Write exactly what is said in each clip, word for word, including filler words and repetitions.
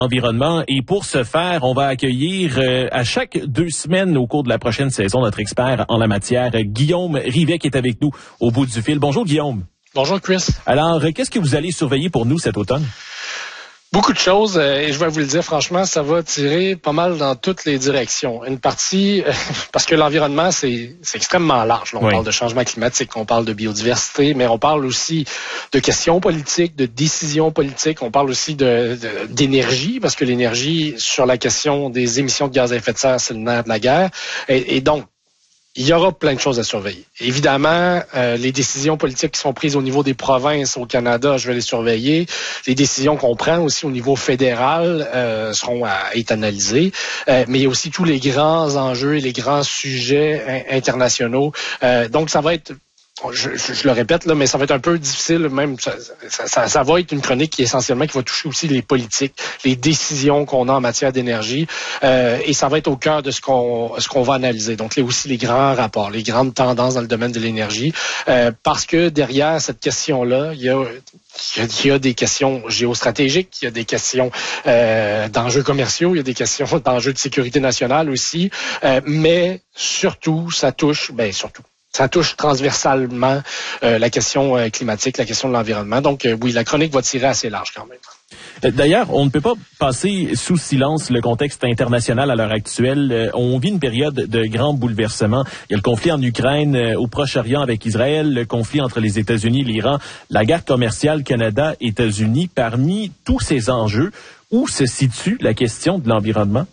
environnement. Et pour ce faire, on va accueillir euh, à chaque deux semaines au cours de la prochaine saison notre expert en la matière, Guillaume Rivet, qui est avec nous au bout du fil. Bonjour Guillaume. Bonjour Chris. Alors, qu'est-ce que vous allez surveiller pour nous cet automne? Beaucoup de choses, euh, et je vais vous le dire franchement, ça va tirer pas mal dans toutes les directions. Une partie, euh, parce que l'environnement, c'est, c'est extrêmement large. Là, on oui. parle de changement climatique, on parle de biodiversité, mais on parle aussi de questions politiques, de décisions politiques. On parle aussi de, de d'énergie, parce que l'énergie, sur la question des émissions de gaz à effet de serre, c'est le nerf de la guerre. Et, et donc, il y aura plein de choses à surveiller. Évidemment, euh, les décisions politiques qui sont prises au niveau des provinces au Canada, je vais les surveiller. Les décisions qu'on prend aussi au niveau fédéral euh, seront à être analysées. Euh, mais il y a aussi tous les grands enjeux et les grands sujets in- internationaux. Euh, donc, ça va être... Je, je, je le répète, là, mais ça va être un peu difficile, même ça, ça, ça, ça va être une chronique qui essentiellement qui va toucher aussi les politiques, les décisions qu'on a en matière d'énergie, euh, et ça va être au cœur de ce qu'on ce qu'on va analyser. Donc là aussi les grands rapports, les grandes tendances dans le domaine de l'énergie, euh, parce que derrière cette question-là, il y a Il y a des questions géostratégiques, il y a des questions euh, d'enjeux commerciaux, il y a des questions d'enjeux de sécurité nationale aussi, euh, mais surtout, ça touche, ben surtout, ça touche transversalement euh, la question euh, climatique, la question de l'environnement. Donc euh, oui, la chronique va tirer assez large quand même. D'ailleurs, on ne peut pas passer sous silence le contexte international à l'heure actuelle. On vit une période de grands bouleversements. Il y a le conflit en Ukraine, au Proche-Orient avec Israël, le conflit entre les États-Unis et l'Iran, la guerre commerciale Canada-États-Unis. Parmi tous ces enjeux, où se situe la question de l'environnement?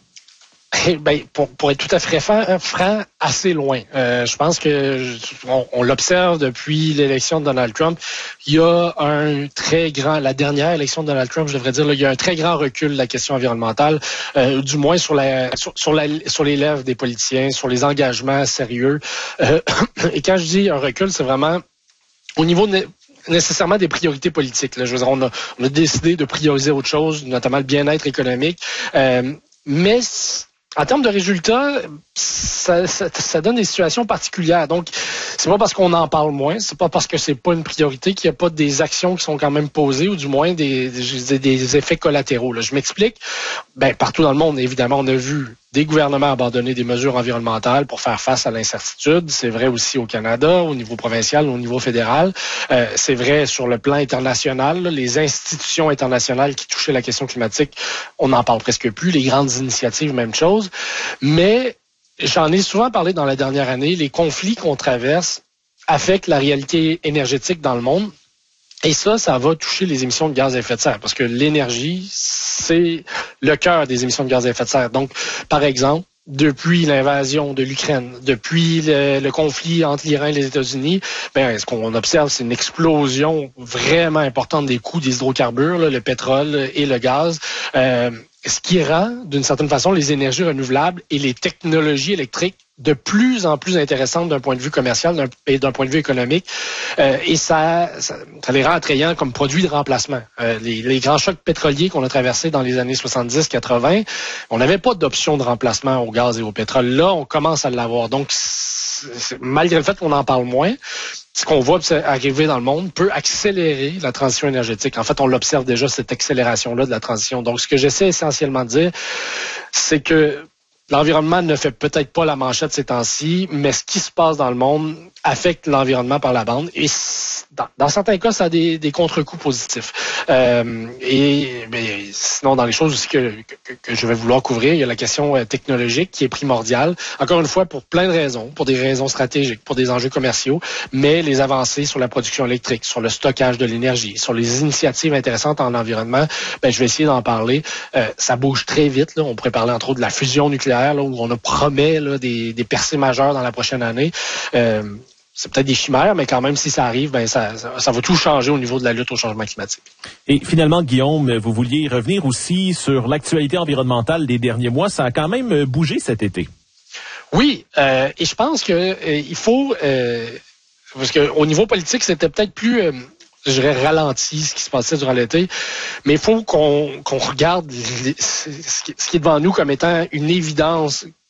Ben, pour, pour être tout à fait franc, franc assez loin. Euh, je pense que on, on l'observe depuis l'élection de Donald Trump. Il y a un très grand, la dernière élection de Donald Trump, je devrais dire, là, il y a un très grand recul de la question environnementale, euh, du moins sur la sur, sur, la, sur les lèvres des politiciens, sur les engagements sérieux. Euh, et quand je dis un recul, c'est vraiment au niveau de, nécessairement des priorités politiques. Là. Je veux dire, on a, on a décidé de prioriser autre chose, notamment le bien-être économique. Euh, mais en termes de résultats, ça, ça, ça donne des situations particulières. Donc, c'est pas parce qu'on en parle moins, c'est pas parce que c'est pas une priorité qu'il n'y a pas des actions qui sont quand même posées, ou du moins des, des, des effets collatéraux. Là. Je m'explique. Ben, partout dans le monde, évidemment, on a vu des gouvernements abandonner des mesures environnementales pour faire face à l'incertitude. C'est vrai aussi au Canada, au niveau provincial, au niveau fédéral. Euh, c'est vrai sur le plan international. Là, les institutions internationales qui touchaient la question climatique, on n'en parle presque plus. Les grandes initiatives, même chose. Mais j'en ai souvent parlé dans la dernière année. Les conflits qu'on traverse affectent la réalité énergétique dans le monde. Et ça, ça va toucher les émissions de gaz à effet de serre, parce que l'énergie, c'est le cœur des émissions de gaz à effet de serre. Donc, par exemple, depuis l'invasion de l'Ukraine, depuis le, le conflit entre l'Iran et les États-Unis, ben, ce qu'on observe, c'est une explosion vraiment importante des coûts des hydrocarbures, là, le pétrole et le gaz, euh, ce qui rend, d'une certaine façon, les énergies renouvelables et les technologies électriques de plus en plus intéressantes d'un point de vue commercial d'un, et d'un point de vue économique. Euh, et ça, ça, ça les rend attrayants comme produits de remplacement. Euh, les, les grands chocs pétroliers qu'on a traversés dans les années soixante-dix quatre-vingt, on n'avait pas d'option de remplacement au gaz et au pétrole. Là, on commence à l'avoir. Donc, c'est, c'est, malgré le fait qu'on en parle moins, ce qu'on voit arriver dans le monde peut accélérer la transition énergétique. En fait, on l'observe déjà, cette accélération-là de la transition. Donc, ce que j'essaie essentiellement de dire, c'est que l'environnement ne fait peut-être pas la manchette ces temps-ci, mais ce qui se passe dans le monde affecte l'environnement par la bande. Et dans, dans certains cas, ça a des, des contre-coups positifs. Euh, et mais sinon, dans les choses aussi que, que, que je vais vouloir couvrir, il y a la question technologique qui est primordiale. Encore une fois, pour plein de raisons, pour des raisons stratégiques, pour des enjeux commerciaux, mais les avancées sur la production électrique, sur le stockage de l'énergie, sur les initiatives intéressantes en environnement, ben, je vais essayer d'en parler. Euh, ça bouge très vite. Là. On pourrait parler entre autres de la fusion nucléaire, là, où on a promet là, des, des percées majeures dans la prochaine année. Euh, c'est peut-être des chimères, mais quand même, si ça arrive, ben ça, ça, ça va tout changer au niveau de la lutte au changement climatique. Et finalement, Guillaume, vous vouliez revenir aussi sur l'actualité environnementale des derniers mois. Ça a quand même bougé cet été. Oui, euh, et je pense que euh, il faut... Euh, parce qu'au niveau politique, c'était peut-être plus... Euh, je dirais ralenti ce qui se passait durant l'été, mais il faut qu'on, qu'on regarde les, ce, qui, ce qui est devant nous comme étant une évidence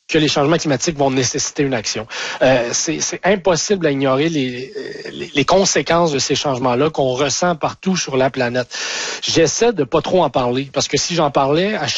que les changements climatiques vont nécessiter une action. Euh, c'est, c'est impossible à ignorer les, les, les conséquences de ces changements-là qu'on ressent partout sur la planète. J'essaie de pas trop en parler, parce que si j'en parlais, à